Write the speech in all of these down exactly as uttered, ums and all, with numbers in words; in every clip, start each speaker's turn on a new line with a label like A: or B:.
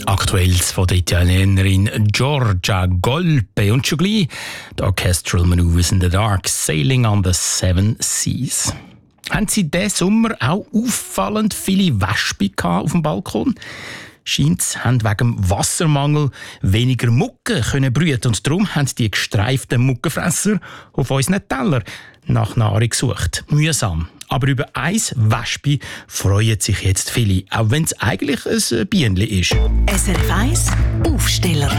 A: Aktuelles von der Italienerin Giorgia Golpe und schon gleich die Orchestral Maneuvers in the Dark, Sailing on the Seven Seas. Haben Sie diesen Sommer auch auffallend viele Wespen auf dem Balkon? Scheint es, haben wegen dem Wassermangel weniger Mucke können brüten und darum haben die gestreiften Muckenfresser auf unseren Teller nach Nahrung gesucht. Mühsam. Aber über ein Wespe freuen sich jetzt viele, auch wenn es eigentlich ein Bienenli ist.
B: S R F eins Aufsteller.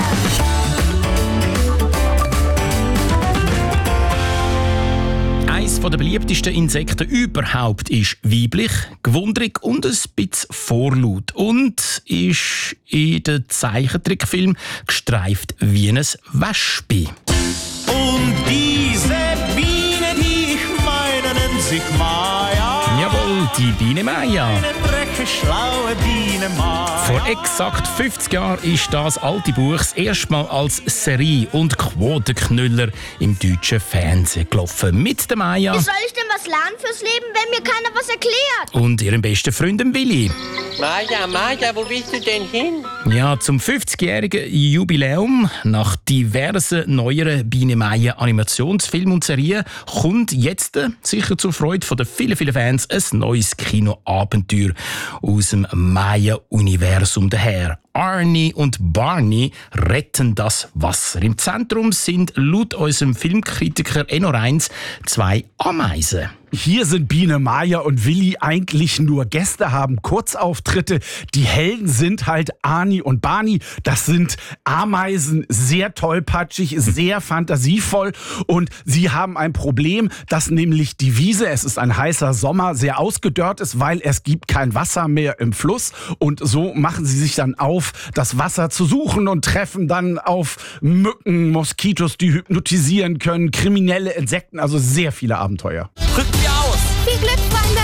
A: Eines der beliebtesten Insekten überhaupt ist weiblich, gewundrig und ein bisschen vorlaut. Und ist in den Zeichentrickfilm gestreift wie ein Wespe.
C: Und diese Biene, die ich meine, nennt sich Maya.
A: Jawohl, die Biene Maya.
C: Eine freche, schlaue Biene Maya.
A: Vor exakt fünfzig Jahren ist das alte Buch das erste Mal als Serie und Quotenknüller im deutschen Fernsehen gelaufen. Mit der Maya.
D: Wie soll ich denn was lernen fürs Leben, wenn mir keiner was erklärt?
A: Und ihrem besten Freund Willi.
E: Maya, Maya, wo bist du denn hin?
A: Ja, zum fünfzigjährigen Jubiläum nach diversen neueren Biene Maya Animationsfilmen und Serien kommt jetzt, äh, sicher zur Freude der vielen, vielen Fans, ein neues Kinoabenteuer aus dem Maya-Universum daher. Arnie und Barney retten das Wasser. Im Zentrum sind laut unserem Filmkritiker Enno Reins zwei Ameisen.
F: Hier sind Biene Maya und Willi eigentlich nur Gäste, haben Kurzauftritte. Die Helden sind halt Arnie und Barney. Das sind Ameisen, sehr tollpatschig, sehr fantasievoll. Und sie haben ein Problem, dass nämlich die Wiese, es ist ein heißer Sommer, sehr ausgedörrt ist, weil es gibt kein Wasser mehr im Fluss. Und so machen sie sich dann auf, das Wasser zu suchen und treffen dann auf Mücken, Moskitos, die hypnotisieren können, kriminelle Insekten, also sehr viele Abenteuer.
E: Rückt mir aus!
D: Viel Glück, Freunde!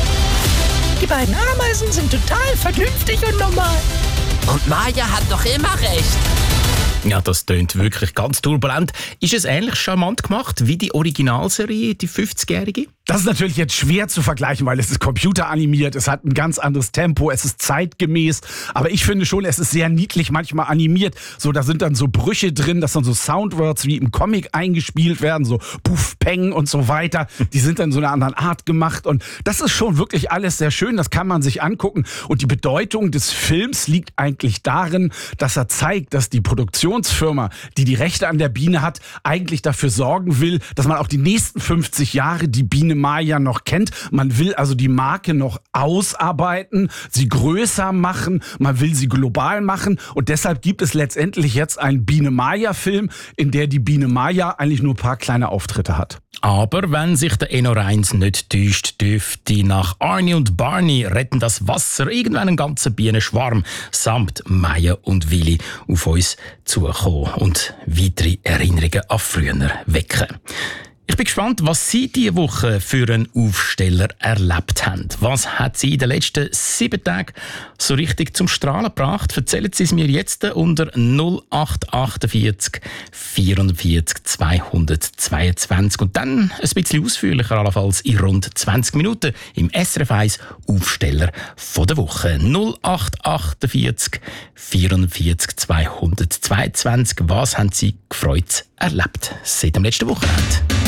B: Die beiden Ameisen sind total vernünftig und normal.
E: Und Maya hat doch immer recht.
A: Ja, das tönt wirklich ganz turbulent. Ist es ähnlich charmant gemacht wie die Originalserie, die fünfzigjährige?
F: Das ist natürlich jetzt schwer zu vergleichen, weil es ist computeranimiert, es hat ein ganz anderes Tempo, es ist zeitgemäß. Aber ich finde schon, es ist sehr niedlich manchmal animiert. So, da sind dann so Brüche drin, dass dann so Soundwords wie im Comic eingespielt werden, so Puff, Peng und so weiter. Die sind dann so einer anderen Art gemacht. Und das ist schon wirklich alles sehr schön, das kann man sich angucken. Und die Bedeutung des Films liegt eigentlich darin, dass er zeigt, dass die Produktionsfirma, die die Rechte an der Biene hat, eigentlich dafür sorgen will, dass man auch die nächsten fünfzig Jahre die Biene Maya noch kennt. Man will also die Marke noch ausarbeiten, sie größer machen, man will sie global machen und deshalb gibt es letztendlich jetzt einen Biene Maya-Film, in der die Biene Maya eigentlich nur ein paar kleine Auftritte hat.
A: Aber wenn sich der Enno Reins nicht täuscht, dürfte nach Arnie und Barney retten das Wasser irgendwann einen ganzen Bienenschwarm samt Maya und Willi auf uns zukommen und weitere Erinnerungen an früher wecken. Ich bin gespannt, was Sie diese Woche für einen Aufsteller erlebt haben. Was hat Sie in den letzten sieben Tagen so richtig zum Strahlen gebracht? Erzählen Sie es mir jetzt unter null acht achtundvierzig vierundvierzig zweihundertzweiundzwanzig und dann ein bisschen ausführlicher, allenfalls in rund zwanzig Minuten im S R F eins Aufsteller von der Woche. null acht achtundvierzig vierundvierzig zweihundertzweiundzwanzig. Was haben Sie gefreut erlebt seit dem letzten Wochenende?